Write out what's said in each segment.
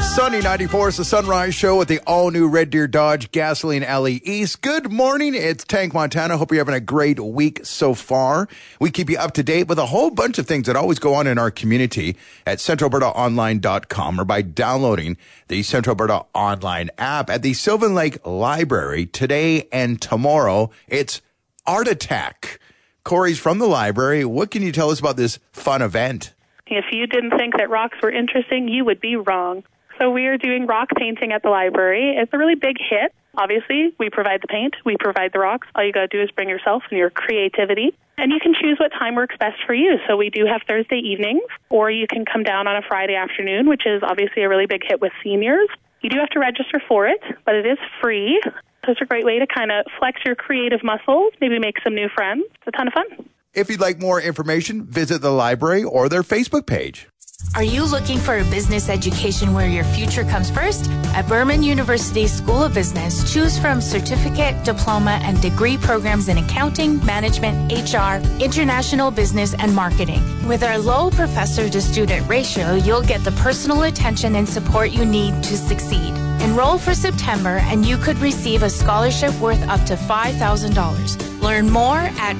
Sunny 94 is the Sunrise Show with the all-new Red Deer Dodge Gasoline Alley East. Good morning. It's Tank Montana. Hope you're having a great week so far. We keep you up to date with a whole bunch of things that always go on in our community at centralalbertaonline.com or by downloading the Central Alberta Online app. At the Sylvan Lake Library today and tomorrow, it's Art Attack. Corey's from the library. What can you tell us about this fun event? If you didn't think that rocks were interesting, you would be wrong. So we are doing rock painting at the library. It's a really big hit. Obviously, we provide the paint, we provide the rocks. All you got to do is bring yourself and your creativity. And you can choose what time works best for you. So we do have Thursday evenings, or you can come down on a Friday afternoon, which is obviously a really big hit with seniors. You do have to register for it, but it is free. So it's a great way to kind of flex your creative muscles, maybe make some new friends. It's a ton of fun. If you'd like more information, visit the library or their Facebook page. Are you looking for a business education where your future comes first? At Berman University School of Business, choose from certificate, diploma, and degree programs in accounting, management, HR, international business, and marketing. With our low professor-to-student ratio, you'll get the personal attention and support you need to succeed. Enroll for September, and you could receive a scholarship worth up to $5,000. Learn more at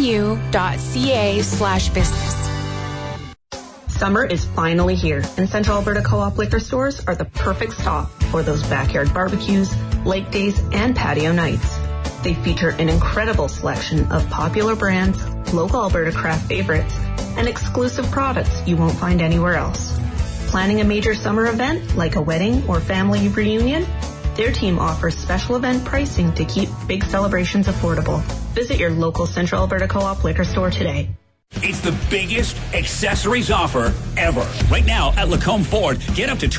bermanu.ca/business. Summer is finally here, and Central Alberta Co-op liquor stores are the perfect stop for those backyard barbecues, lake days, and patio nights. They feature an incredible selection of popular brands, local Alberta craft favorites, and exclusive products you won't find anywhere else. Planning a major summer event like a wedding or family reunion? Their team offers special event pricing to keep big celebrations affordable. Visit your local Central Alberta Co-op liquor store today. It's the biggest accessories offer ever. Right now at Lacombe Ford, get up to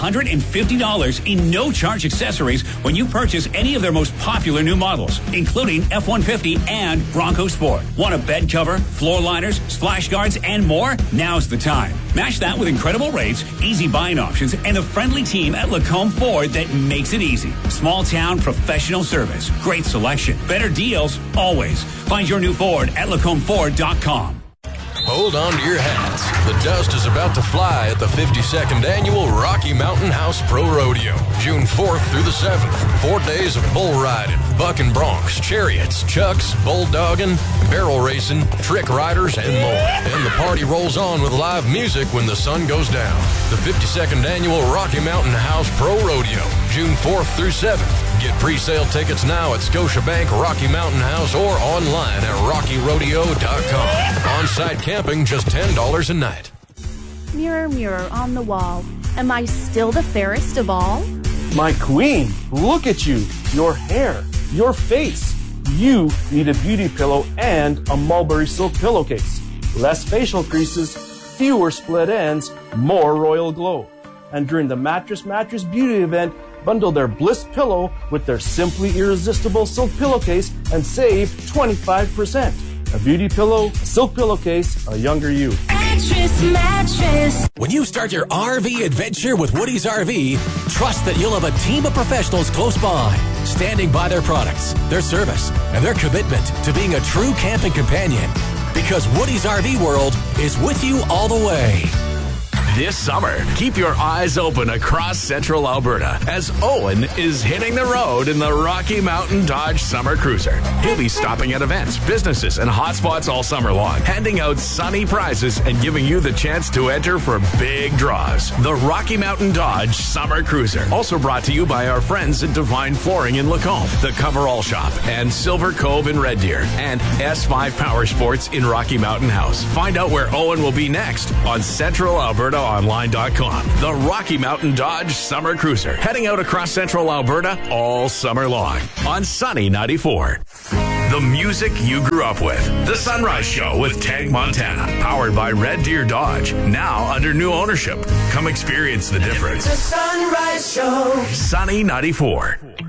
$1,250 in no-charge accessories when you purchase any of their most popular new models, including F-150 and Bronco Sport. Want a bed cover, floor liners, splash guards, and more? Now's the time. Match that with incredible rates, easy buying options, and a friendly team at Lacombe Ford that makes it easy. Small town professional service. Great selection. Better deals always. Find your new Ford at LacombFord.com. Hold on to your hats. The dust is about to fly at the 52nd Annual Rocky Mountain House Pro Rodeo, June 4th through the 7th. 4 days of bull riding, bucking broncs, chariots, chucks, bulldogging, barrel racing, trick riders, and more. And the party rolls on with live music when the sun goes down. The 52nd Annual Rocky Mountain House Pro Rodeo, June 4th through 7th. Get pre-sale tickets now at Scotiabank Rocky Mountain House or online at rockyrodeo.com. On-site camping, just $10 a night. Mirror, mirror on the wall, am I still the fairest of all? My queen, look at you, your hair, your face. You need a beauty pillow and a mulberry silk pillowcase. Less facial creases, fewer split ends, more royal glow. And during the Mattress Beauty event, bundle their Bliss pillow with their Simply Irresistible silk pillowcase and save 25%. A beauty pillow, a silk pillowcase, a younger you. Mattress. When you start your RV adventure with Woody's RV, trust that you'll have a team of professionals close by, standing by their products, their service, and their commitment to being a true camping companion. Because Woody's RV World is with you all the way. This summer, keep your eyes open across Central Alberta as Owen is hitting the road in the Rocky Mountain Dodge Summer Cruiser. He'll be stopping at events, businesses, and hotspots all summer long, handing out sunny prizes and giving you the chance to enter for big draws. The Rocky Mountain Dodge Summer Cruiser. Also brought to you by our friends at Divine Flooring in Lacombe, the Coverall Shop, and Silver Cove in Red Deer, and S5 Power Sports in Rocky Mountain House. Find out where Owen will be next on CentralAlbertaOnline.com. The Rocky Mountain Dodge Summer Cruiser, heading out across Central Alberta all summer long on Sunny 94. The music you grew up with. The Sunrise Show with Tank Montana, powered by Red Deer Dodge, now under new ownership. Come experience the difference. The Sunrise Show. Sunny 94.